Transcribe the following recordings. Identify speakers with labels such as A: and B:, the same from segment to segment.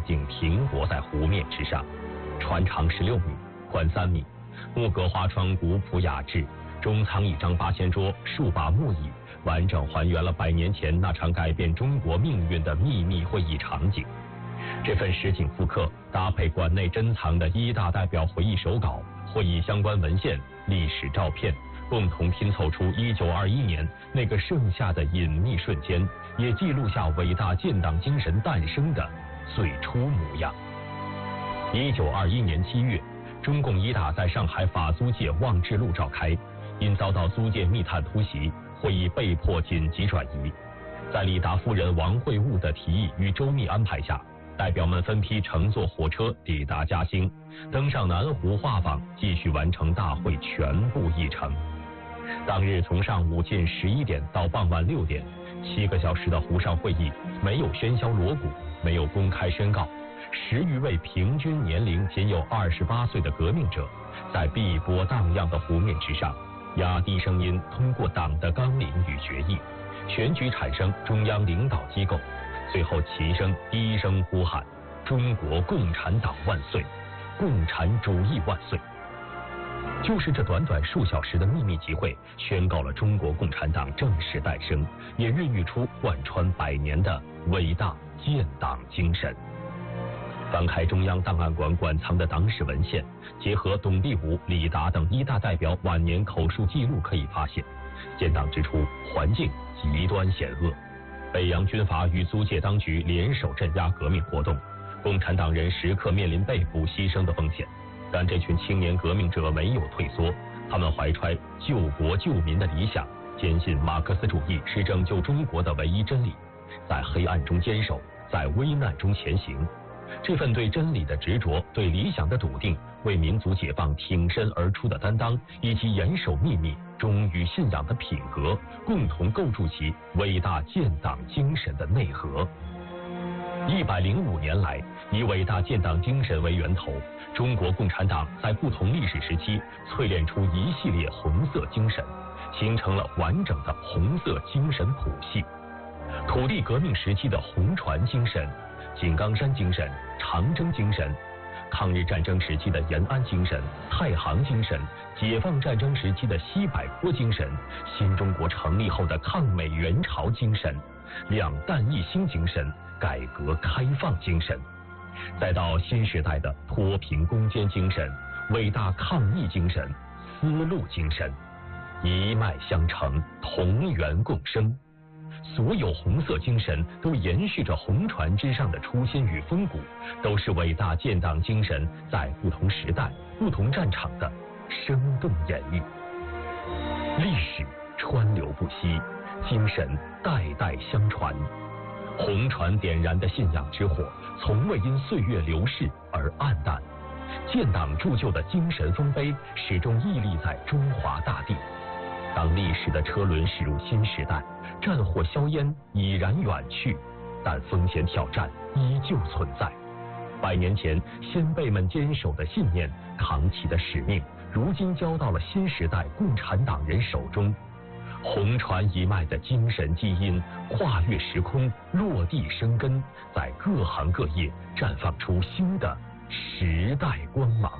A: 竟停泊在湖面之上。船长16米，宽3米，木格花窗古朴雅致，中藏一张八仙桌，数把木椅，完整还原了100年前那场改变中国命运的秘密会议场景。这份实景复刻搭配馆内珍藏的一大代表回忆手稿、会议相关文献、历史照片，共同拼凑出1921年那个盛夏的隐秘瞬间，也记录下伟大建党精神诞生的最初模样。1921年7月，中共一大在上海法租界望志路召开，因遭到租界密探突袭，会议被迫紧急转移。在李达夫人王会晤的提议与周密安排下，代表们分批乘坐火车抵达嘉兴，登上南湖画舫，继续完成大会全部议程。当日从上午近11点到傍晚6点，7个小时的湖上会议，没有喧嚣锣鼓，没有公开宣告。10余位平均年龄仅有28岁的革命者，在碧波荡漾的湖面之上，压低声音通过党的纲领与决议，选举产生中央领导机构，最后齐声低声呼喊：中国共产党万岁，共产主义万岁。就是这短短数小时的秘密集会，宣告了中国共产党正式诞生，也孕育出贯穿100年的伟大建党精神。翻开中央档案馆馆藏的党史文献，结合董必武、李达等一大代表晚年口述记录，可以发现，建党之初环境极端险恶，北洋军阀与租界当局联手镇压革命活动，共产党人时刻面临被捕牺牲的风险。但这群青年革命者没有退缩，他们怀揣救国救民的理想，坚信马克思主义是拯救中国的唯一真理，在黑暗中坚守，在危难中前行。这份对真理的执着，对理想的笃定，为民族解放挺身而出的担当，以及严守秘密、忠于信仰的品格，共同构筑起伟大建党精神的内核。105年来，以伟大建党精神为源头，中国共产党在不同历史时期淬炼出一系列红色精神，形成了完整的红色精神谱系。土地革命时期的红船精神、井冈山精神、长征精神，抗日战争时期的延安精神、太行精神，解放战争时期的西柏坡精神，新中国成立后的抗美援朝精神，两弹一星精神，改革开放精神，再到新时代的脱贫攻坚精神、伟大抗疫精神、丝路精神，一脉相承，同源共生。所有红色精神都延续着红船之上的初心与风骨，都是伟大建党精神在不同时代、不同战场的生动演绎。历史川流不息，精神代代相传。红船点燃的信仰之火，从未因岁月流逝而黯淡。建党铸就的精神丰碑，始终屹立在中华大地。当历史的车轮驶入新时代，战火硝烟已然远去，但风险挑战依旧存在。100年前先辈们坚守的信念、扛起的使命，如今交到了新时代共产党人手中。红船一脉的精神基因跨越时空，落地生根，在各行各业绽放出新的时代光芒。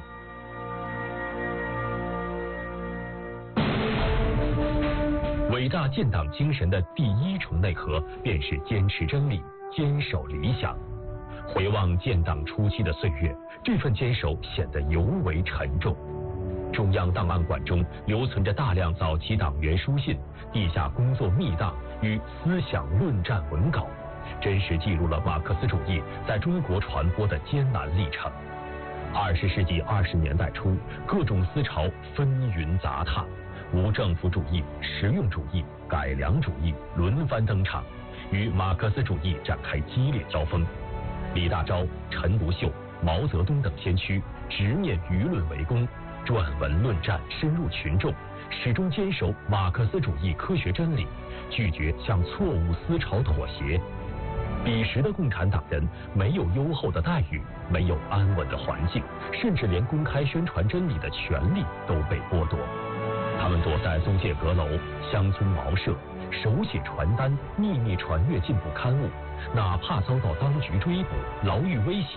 A: 伟大建党精神的第一重内核，便是坚持真理，坚守理想。回望建党初期的岁月，这份坚守显得尤为沉重。中央档案馆中留存着大量早期党员书信、地下工作密档与思想论战文稿，真实记录了马克思主义在中国传播的艰难历程。20世纪20年代初，各种思潮纷纭杂沓，无政府主义、实用主义、改良主义轮番登场，与马克思主义展开激烈交锋。李大钊、陈独秀、毛泽东等先驱直面舆论围攻，撰文论战，深入群众，始终坚守马克思主义科学真理，拒绝向错误思潮妥协。彼时的共产党人没有优厚的待遇，没有安稳的环境，甚至连公开宣传真理的权利都被剥夺。他们躲在租界阁楼、乡村茅舍，手写传单，秘密传阅进步刊物，哪怕遭到当局追捕、牢狱威胁，